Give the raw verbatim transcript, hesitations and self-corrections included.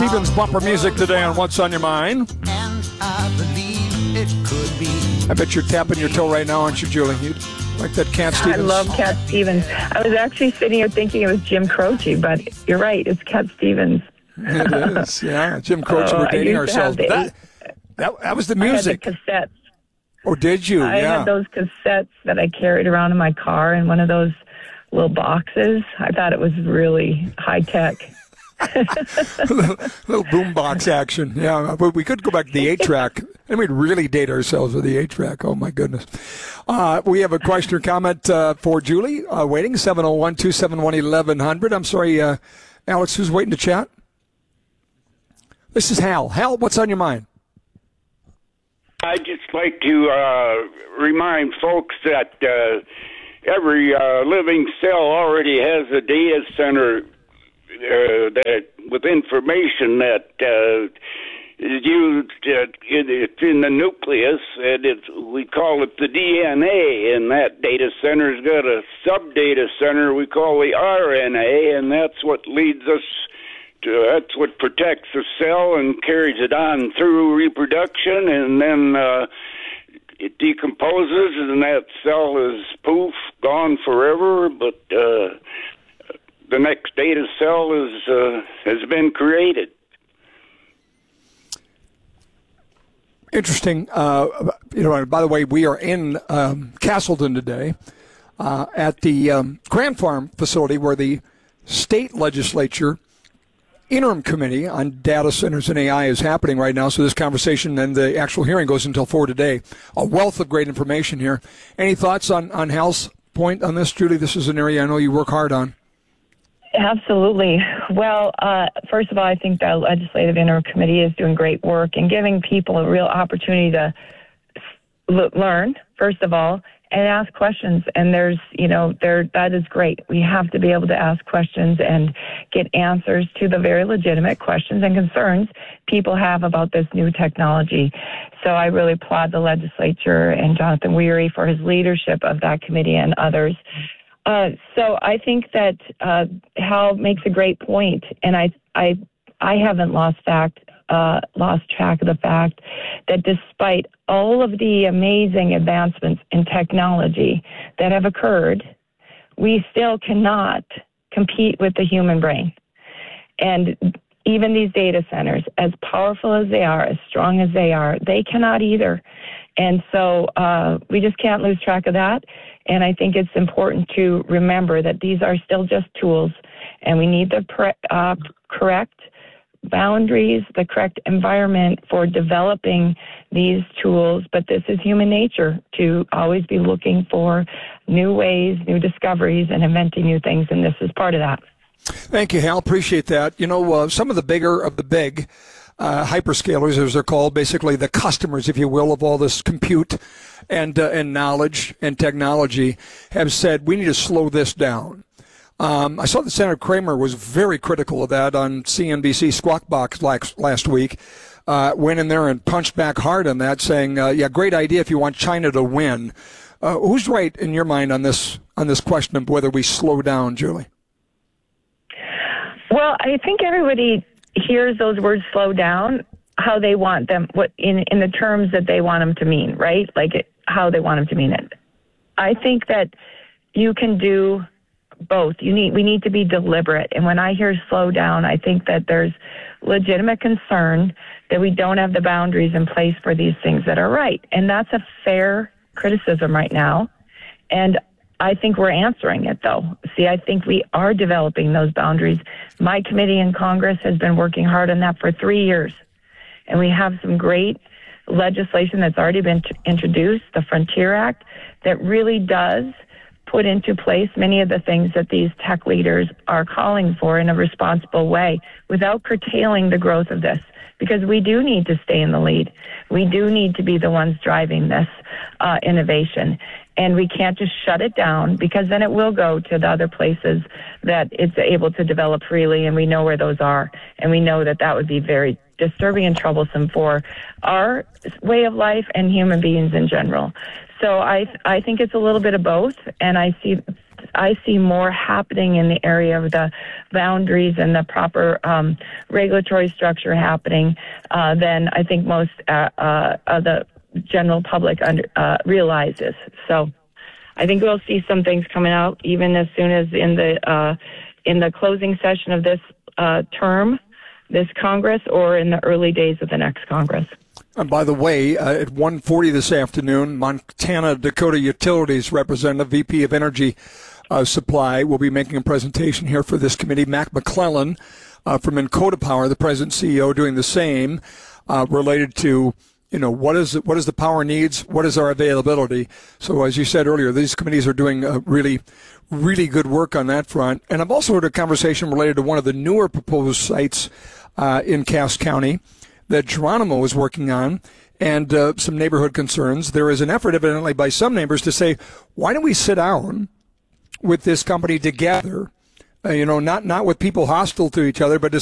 Stevens bumper music today on What's on Your Mind. And I believe it could be. I bet you're tapping your toe right now, aren't you, Julie? You like that Cat Stevens? I love Cat Stevens. I was actually sitting here thinking it was Jim Croce, but you're right, it's Cat Stevens. It is, yeah. Jim Croce, Oh, we're I dating used to have ourselves. the- That, that, that was the music. I had the cassettes. Oh, did you? I yeah. had those cassettes that I carried around in my car in one of those little boxes. I thought it was really high tech. little, little boombox action. Yeah, but we could go back to the eight-track, and we'd really date ourselves with the eight-track. Oh, my goodness. Uh, we have a question or comment uh, for Julie, uh, waiting, seven oh one, two seven one, eleven hundred. I'm sorry, uh, Alex, who's waiting to chat? This is Hal. Hal, what's on your mind? I'd just like to uh, remind folks that uh, every uh, living cell already has a data center uh, that with information that uh, is used. Uh, it, it's in the nucleus, and it's, we call it the D N A. And that data center's got a sub data center we call the R N A, and that's what leads us. Uh, that's what protects the cell and carries it on through reproduction, and then uh, it decomposes, and that cell is poof, gone forever. But uh, the next data cell is uh, has been created. Interesting. Uh, you know, by the way, we are in um, Castleton today uh, at the um, Grand Farm facility where the state legislature interim committee on data centers and A I is happening right now. So this conversation and the actual hearing goes until four today. A wealth of great information here. Any thoughts on, on Hal's point on this, Julie? This is an area I know you work hard on. Absolutely. Well, uh, first of all, I think the Legislative Interim Committee is doing great work and giving people a real opportunity to l- learn, first of all, and ask questions. And there's, you know, there that is great. We have to be able to ask questions and get answers to the very legitimate questions and concerns people have about this new technology. So I really applaud the legislature and Jonathan Weary for his leadership of that committee and others. Uh, so I think that uh, Hal makes a great point, and I I I haven't lost fact uh, lost track of the fact that despite all of the amazing advancements in technology that have occurred, we still cannot compete with the human brain. And even these data centers, as powerful as they are, as strong as they are, they cannot either. And so uh, we just can't lose track of that. And I think it's important to remember that these are still just tools, and we need the pre- uh, correct boundaries, the correct environment for developing these tools. But this is human nature, to always be looking for new ways, new discoveries, and inventing new things, and this is part of that. Thank you, Hal. Appreciate that. You know, uh, some of the bigger of the big uh, hyperscalers, as they're called, basically the customers, if you will, of all this compute and uh, and knowledge and technology, have said we need to slow this down. Um, I saw that Senator Kramer was very critical of that on C N B C Squawk Box last, last week. Uh, went in there and punched back hard on that, saying, uh, "Yeah, great idea if you want China to win." Uh, who's right in your mind on this on this question of whether we slow down, Julie? Well, I think everybody hears those words "slow down" how they want them, what in in the terms that they want them to mean, right? Like it, how they want them to mean it. I think that you can do both. You need we need to be deliberate. And when I hear slow down, I think that there's legitimate concern that we don't have the boundaries in place for these things that are right. And that's a fair criticism right now. And I think we're answering it, though. See, I think we are developing those boundaries. My committee in Congress has been working hard on that for three years. And we have some great legislation that's already been t- introduced, the Frontier Act, that really does put into place many of the things that these tech leaders are calling for in a responsible way without curtailing the growth of this. Because we do need to stay in the lead. We do need to be the ones driving this uh, innovation. And we can't just shut it down, because then it will go to the other places that it's able to develop freely, and we know where those are. And we know that that would be very disturbing and troublesome for our way of life and human beings in general. So I I think it's a little bit of both, and I see I see more happening in the area of the boundaries and the proper um, regulatory structure happening uh, than I think most uh, uh, of the general public under, uh, realizes. So I think we'll see some things coming out even as soon as in the uh, in the closing session of this uh, term, this Congress, or in the early days of the next Congress. And by the way, uh, at one forty this afternoon, Montana Dakota Utilities Representative, V P of Energy uh, Supply, will be making a presentation here for this committee. Mac McClellan uh, from Encota Power, the president and C E O, doing the same, uh, related to, you know, what is what is the power needs, what is our availability. So as you said earlier, these committees are doing uh, really, really good work on that front. And I've also heard a conversation related to one of the newer proposed sites uh, in Cass County that Geronimo is working on, and uh, some neighborhood concerns. There is an effort, evidently, by some neighbors to say, why don't we sit down with this company together, uh, you know, not, not with people hostile to each other, but to